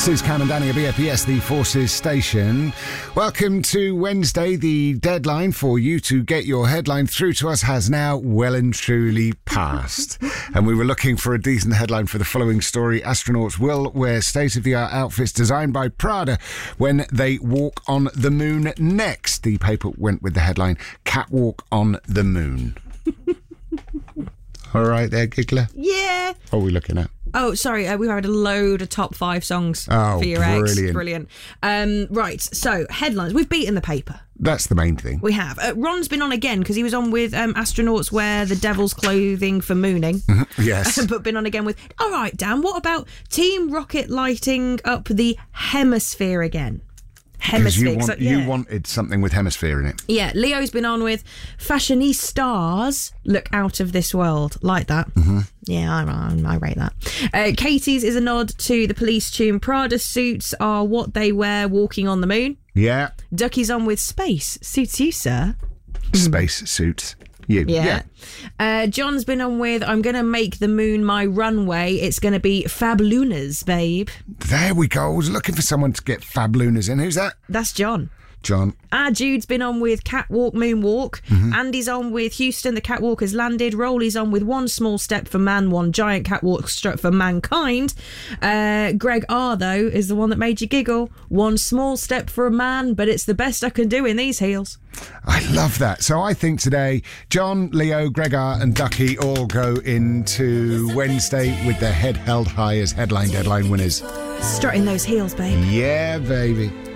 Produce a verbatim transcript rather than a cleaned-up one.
This is Cam and Danny of B F B S, the Forces Station. Welcome to Wednesday. The deadline for you to get your headline through to us has now well and truly passed. And we were looking for a decent headline for the following story. Astronauts will wear state-of-the-art outfits designed by Prada when they walk on the moon next. The paper went with the headline, Catwalk on the Moon. All right there, giggler? Yeah. What are we looking at? Oh, sorry, uh, we've had a load of top five songs oh, for your brilliant. ex. Brilliant. Um, right, so, headlines. We've beaten the paper. That's the main thing. We have. Uh, Ron's been on again because he was on with um, Astronauts Wear the Devil's Clothing for Mooning. Yes. But been on again with, all right, Dan, what about Team Rocket lighting up the hemisphere again? Hemisphere. You, want, so, yeah. you wanted something with hemisphere in it. Yeah, Leo's been on with Fashionistas Look Out of This World. Like that. Mm-hmm. Yeah, I, I, I rate that. Uh, Katie's is a nod to the police tune. Prada suits are what they wear walking on the moon. Yeah. Ducky's on with Space. Suits you, sir. Space suits you. Yeah. yeah. Uh, John's been on with I'm going to make the moon my runway. It's going to be Fab Lunas, babe. There we go. I was looking for someone to get Fab Lunas in. Who's that? That's John. John. Ah, Jude's been on with Catwalk, Moonwalk. Mm-hmm. Andy's on with Houston, the catwalk has landed. Rolly's on with One Small Step for Man, One Giant Catwalk Strut for Mankind. Uh, Greg R, though, is the one that made you giggle. One small step for a man, but it's the best I can do in these heels. I love that. So I think today, John, Leo, Greg R and Ducky all go into Wednesday with their head held high as headline deadline winners. Strutting those heels, babe. Yeah, baby.